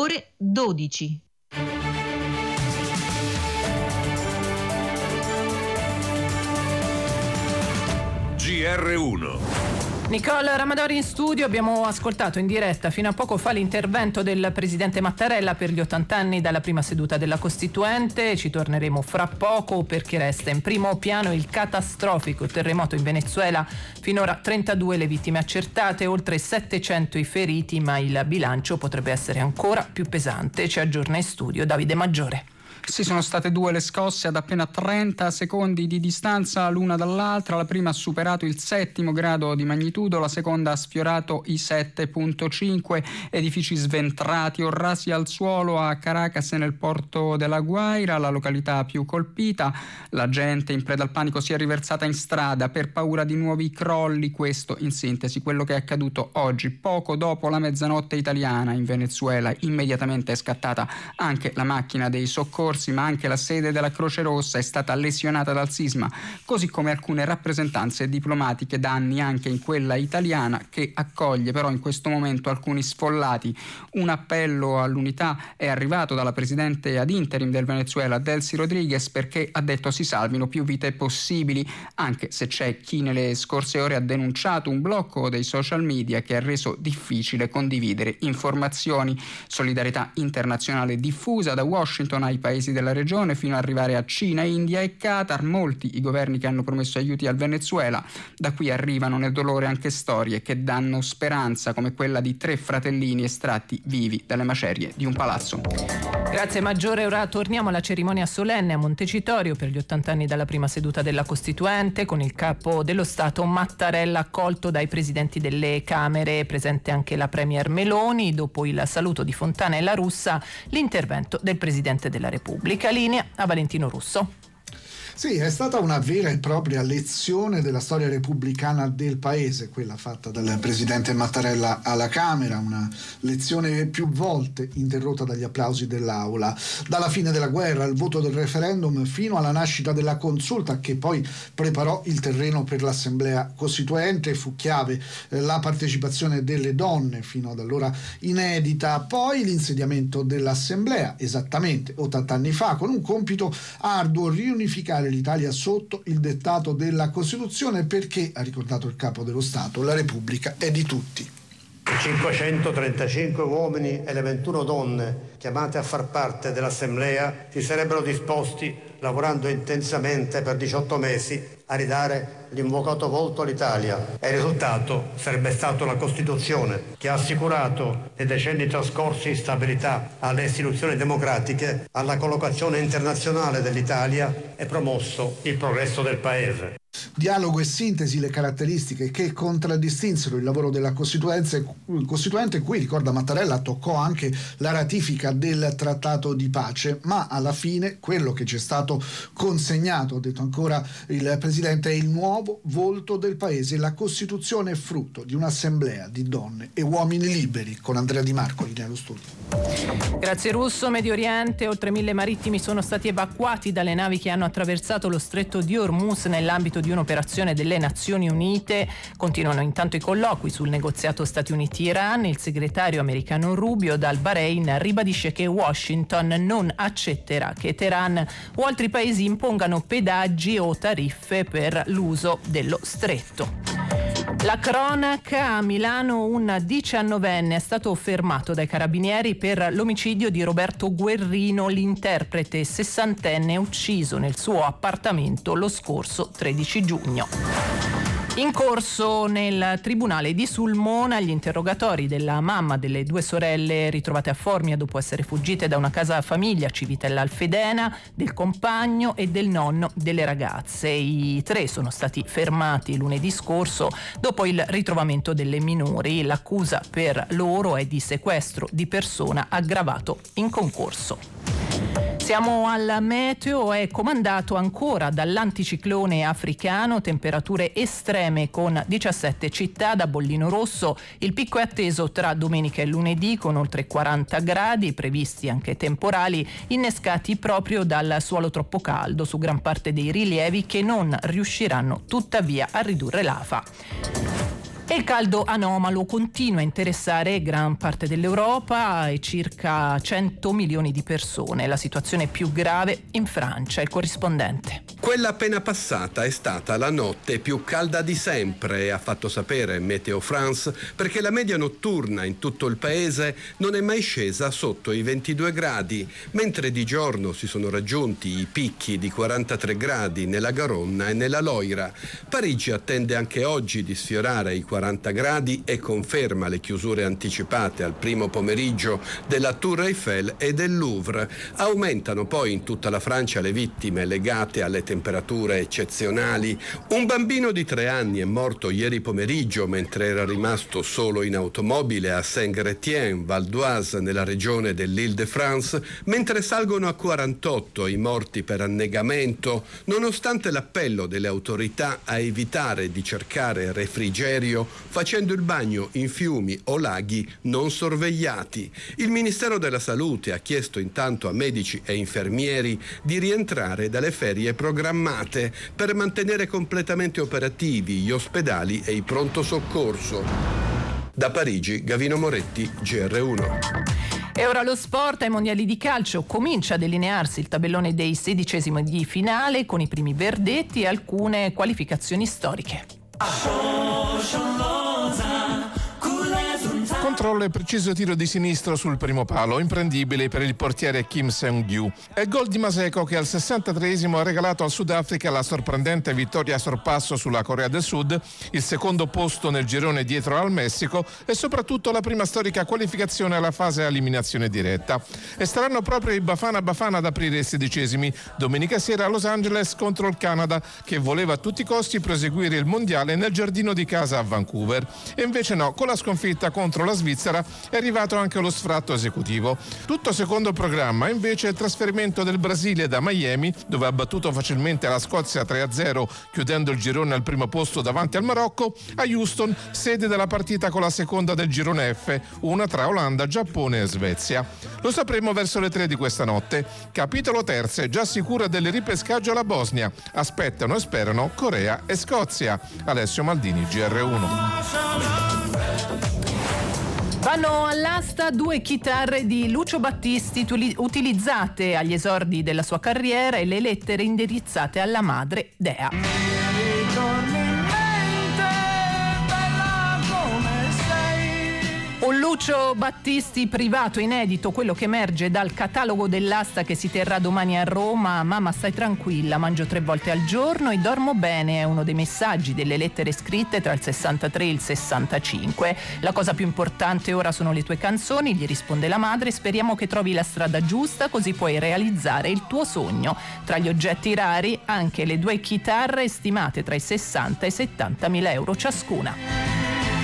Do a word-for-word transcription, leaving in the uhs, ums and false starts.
ore dodici. G R uno. Nicole Ramadori in studio. Abbiamo ascoltato in diretta fino a poco fa l'intervento del presidente Mattarella per gli ottanta anni dalla prima seduta della Costituente. Ci torneremo fra poco perché resta in primo piano il catastrofico terremoto in Venezuela. Finora trentadue le vittime accertate, oltre settecento i feriti, ma il bilancio potrebbe essere ancora più pesante. Ci aggiorna in studio Davide Maggiore. Sì, sono state due le scosse ad appena trenta secondi di distanza l'una dall'altra. La prima ha superato il settimo grado di magnitudo, la seconda ha sfiorato i sette virgola cinque. Edifici sventrati o rasi al suolo a Caracas e nel porto della Guaira, la località più colpita. La gente in preda al panico si è riversata in strada per paura di nuovi crolli. Questo, in sintesi, quello che è accaduto oggi, poco dopo la mezzanotte italiana in Venezuela. Immediatamente è scattata anche la macchina dei soccorsi, ma anche la sede della Croce Rossa è stata lesionata dal sisma, così come alcune rappresentanze diplomatiche, danni anche in quella italiana, che accoglie però in questo momento alcuni sfollati. Un appello all'unità è arrivato dalla presidente ad interim del Venezuela, Delcy Rodriguez, perché ha detto si salvino più vite possibili, anche se c'è chi nelle scorse ore ha denunciato un blocco dei social media che ha reso difficile condividere informazioni. Solidarietà internazionale diffusa da Washington ai paesi della regione fino ad arrivare a Cina, India e Qatar. Molti i governi che hanno promesso aiuti al Venezuela. Da qui arrivano nel dolore anche storie che danno speranza, come quella di tre fratellini estratti vivi dalle macerie di un palazzo. Grazie Maggiore. Ora torniamo alla cerimonia solenne a Montecitorio per gli ottanta anni dalla prima seduta della Costituente, con il capo dello Stato Mattarella accolto dai presidenti delle Camere, presente anche la Premier Meloni. Dopo il saluto di Fontana e La Russa, l'intervento del Presidente della Repubblica. Linea a Valentino Russo. Sì, è stata una vera e propria lezione della storia repubblicana del paese, quella fatta dal presidente Mattarella alla Camera, una lezione più volte interrotta dagli applausi dell'Aula. Dalla fine della guerra, al voto del referendum, fino alla nascita della consulta che poi preparò il terreno per l'Assemblea Costituente, fu chiave eh, la partecipazione delle donne, fino ad allora inedita, poi l'insediamento dell'Assemblea, esattamente ottanta anni fa, con un compito arduo: riunificare l'Italia sotto il dettato della Costituzione, perché, ha ricordato il Capo dello Stato, la Repubblica è di tutti. I cinquecentotrentacinque uomini e le ventuno donne chiamate a far parte dell'Assemblea si sarebbero disposti, lavorando intensamente per diciotto mesi, a ridare l'invocato volto all'Italia, e il risultato sarebbe stato la Costituzione, che ha assicurato nei decenni trascorsi stabilità alle istituzioni democratiche, alla collocazione internazionale dell'Italia e promosso il progresso del Paese. Dialogo e sintesi, le caratteristiche che contraddistinsero il lavoro della Costituente, Costituente cui, ricorda Mattarella, toccò anche la ratifica del Trattato di pace, ma alla fine quello che ci è stato consegnato, ha detto ancora il Presidente, è il nuovo volto del Paese. La Costituzione è frutto di un'assemblea di donne e uomini liberi. Con Andrea Di Marco, linea allo studio. Grazie Russo. Medio Oriente, oltre mille marittimi sono stati evacuati dalle navi che hanno attraversato lo stretto di Hormuz nell'ambito di un'operazione delle Nazioni Unite. Continuano intanto i colloqui sul negoziato Stati Uniti-Iran. Il segretario americano Rubio dal Bahrain ribadisce che Washington non accetterà che Teheran o altri paesi impongano pedaggi o tariffe per l'uso dello stretto. La cronaca: a Milano un diciannovenne è stato fermato dai carabinieri per l'omicidio di Roberto Guerrino, l'interprete sessantenne ucciso nel suo appartamento lo scorso tredici giugno. In corso nel tribunale di Sulmona gli interrogatori della mamma delle due sorelle ritrovate a Formia dopo essere fuggite da una casa famiglia a Civitella Alfedena, del compagno e del nonno delle ragazze. I tre sono stati fermati lunedì scorso dopo il ritrovamento delle minori. L'accusa per loro è di sequestro di persona aggravato in concorso. Siamo al meteo. È comandato ancora dall'anticiclone africano, temperature estreme con diciassette città da bollino rosso. Il picco è atteso tra domenica e lunedì con oltre quaranta gradi, previsti anche temporali innescati proprio dal suolo troppo caldo su gran parte dei rilievi, che non riusciranno tuttavia a ridurre l'afa. E il caldo anomalo continua a interessare gran parte dell'Europa e circa cento milioni di persone. La situazione più grave in Francia. Il corrispondente. Quella appena passata è stata la notte più calda di sempre, ha fatto sapere Meteo France, perché la media notturna in tutto il paese non è mai scesa sotto i ventidue gradi, mentre di giorno si sono raggiunti i picchi di quarantatré gradi nella Garonna e nella Loira. Parigi attende anche oggi di sfiorare i quaranta gradi e conferma le chiusure anticipate al primo pomeriggio della Tour Eiffel e del Louvre. Aumentano poi in tutta la Francia le vittime legate alle temperature eccezionali. Un bambino di tre anni è morto ieri pomeriggio mentre era rimasto solo in automobile a Saint-Gretien, Val d'Oise, nella regione dell'Île-de-France, mentre salgono a quarantotto i morti per annegamento, nonostante l'appello delle autorità a evitare di cercare refrigerio facendo il bagno in fiumi o laghi non sorvegliati. Il Ministero della Salute ha chiesto intanto a medici e infermieri di rientrare dalle ferie programmate per mantenere completamente operativi gli ospedali e i pronto soccorso. Da Parigi, Gavino Moretti, G R uno. E ora lo sport. Ai mondiali di calcio comincia a delinearsi il tabellone dei sedicesimi di finale con i primi verdetti e alcune qualificazioni storiche. Controllo e preciso tiro di sinistro sul primo palo, imprendibile per il portiere Kim Seung-gyu. È gol di Maseko che al sessantatreesimo ha regalato al Sudafrica la sorprendente vittoria a sorpasso sulla Corea del Sud, il secondo posto nel girone dietro al Messico e soprattutto la prima storica qualificazione alla fase a eliminazione diretta. E saranno proprio i Bafana Bafana ad aprire i sedicesimi domenica sera a Los Angeles contro il Canada, che voleva a tutti i costi proseguire il mondiale nel giardino di casa a Vancouver. E invece no, con la sconfitta contro la Svizzera è arrivato anche lo sfratto esecutivo. Tutto secondo programma invece il trasferimento del Brasile da Miami, dove ha battuto facilmente la Scozia tre a zero, chiudendo il girone al primo posto davanti al Marocco, a Houston, sede della partita con la seconda del girone F, una tra Olanda, Giappone e Svezia. Lo sapremo verso le tre di questa notte. Capitolo terzo, già sicura del ripescaggio alla Bosnia. Aspettano e sperano Corea e Scozia. Alessio Maldini, G R uno. Vanno all'asta due chitarre di Lucio Battisti utilizzate agli esordi della sua carriera e le lettere indirizzate alla madre Dea. Un Lucio Battisti privato inedito, quello che emerge dal catalogo dell'asta che si terrà domani a Roma. Mamma, stai tranquilla, mangio tre volte al giorno e dormo bene, è uno dei messaggi delle lettere scritte tra il sessantatré e il sessantacinque. La cosa più importante ora sono le tue canzoni, gli risponde la madre, speriamo che trovi la strada giusta così puoi realizzare il tuo sogno. Tra gli oggetti rari anche le due chitarre stimate tra i sessanta e i settantamila euro ciascuna.